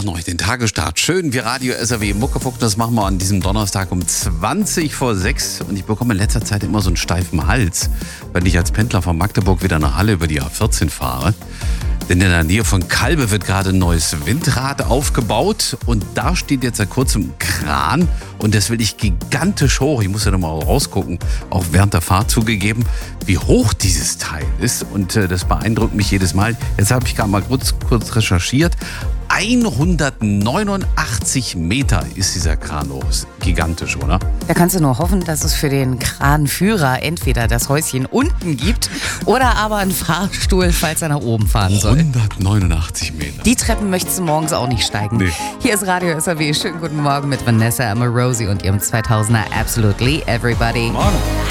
machen euch den Tagesstart schön wie Radio SAW Muckefuck. Das machen wir an diesem Donnerstag um 20 vor 6. Und ich bekomme in letzter Zeit immer so einen steifen Hals, wenn ich als Pendler von Magdeburg wieder nach Halle über die A14 fahre. Denn in der Nähe von Kalbe wird gerade ein neues Windrad aufgebaut und da steht jetzt seit kurzem ein Kran und das will ich gigantisch hoch. Ich muss ja noch mal rausgucken, auch während der Fahrt zugegeben, wie hoch dieses Teil ist und das beeindruckt mich jedes Mal. Jetzt habe ich gerade mal kurz recherchiert. 189 Meter ist dieser Kran hoch. Ist gigantisch, oder? Da kannst du nur hoffen, dass es für den Kranführer entweder das Häuschen unten gibt oder aber einen Fahrstuhl, falls er nach oben fahren soll. 189 Meter. Die Treppen möchtest du morgens auch nicht steigen. Nee. Hier ist Radio SAW. Schönen guten Morgen mit Vanessa Amorosi und ihrem 2000er Absolutely Everybody. Morgen.